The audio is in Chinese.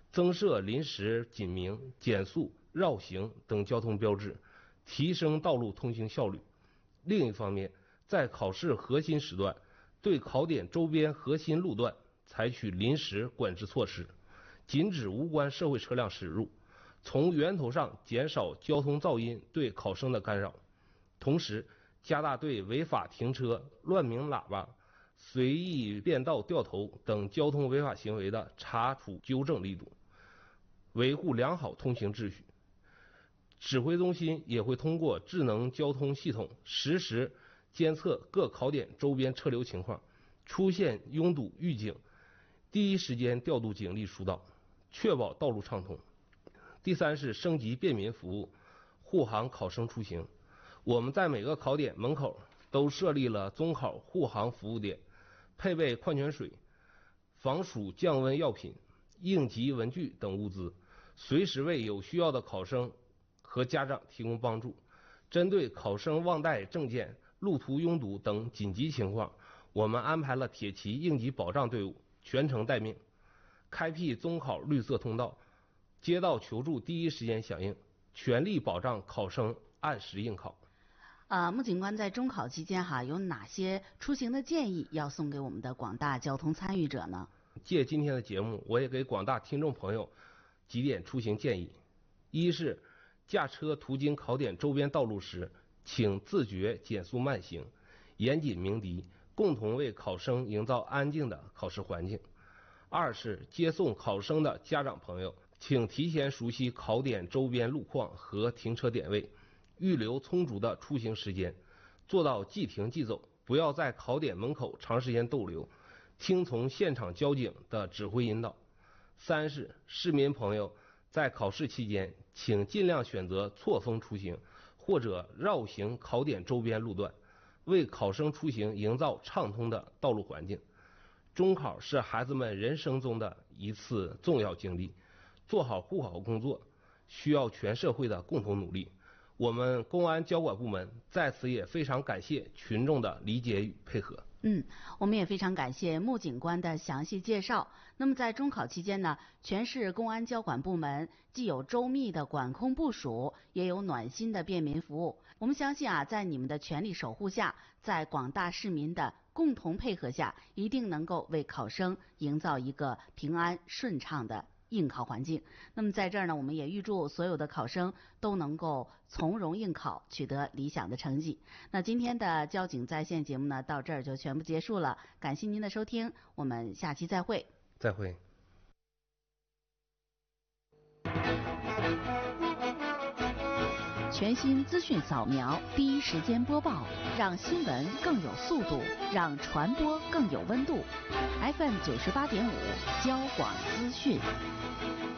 增设临时紧鸣、减速、绕行等交通标志，提升道路通行效率。另一方面，在考试核心时段，对考点周边核心路段采取临时管制措施，禁止无关社会车辆驶入，从源头上减少交通噪音对考生的干扰。同时，加大对违法停车、乱鸣喇叭、随意变道掉头等交通违法行为的查处纠正力度，维护良好通行秩序。指挥中心也会通过智能交通系统实时监测各考点周边车流情况，出现拥堵预警，第一时间调度警力疏导，确保道路畅通。第三是升级便民服务，护航考生出行。我们在每个考点门口都设立了中考护航服务点，配备矿泉水、防暑降温药品、应急文具等物资，随时为有需要的考生和家长提供帮助。针对考生忘带证件、路途拥堵等紧急情况，我们安排了铁骑应急保障队伍全程待命，开辟中考绿色通道，接到求助第一时间响应，全力保障考生按时应考。 穆警官在中考期间有哪些出行的建议要送给我们的广大交通参与者呢？ 借今天的节目，我也给广大听众朋友几点出行建议。一是驾车途经考点周边道路时，请自觉减速慢行，严谨鸣笛，共同为考生营造安静的考试环境。二是接送考生的家长朋友，请提前熟悉考点周边路况和停车点位，预留充足的出行时间，做到即停即走，不要在考点门口长时间逗留，听从现场交警的指挥引导。三是市民朋友在考试期间，请尽量选择错峰出行或者绕行考点周边路段，为考生出行营造畅通的道路环境。中考是孩子们人生中的一次重要经历，做好护考工作需要全社会的共同努力。我们公安交管部门在此也非常感谢群众的理解与配合。 我们也非常感谢穆警官的详细介绍。那么在中考期间呢，全市公安交管部门既有周密的管控部署，也有暖心的便民服务。我们相信在你们的全力守护下，在广大市民的共同配合下，一定能够为考生营造一个平安顺畅的应考环境。那么在这儿呢，我们也预祝所有的考生都能够从容应考，取得理想的成绩。那今天的交警在线节目呢，到这儿就全部结束了，感谢您的收听，我们下期再会。 再会。 全新资讯扫描，第一时间播报，让新闻更有速度，让传播更有温度。FM 98.5，交广资讯。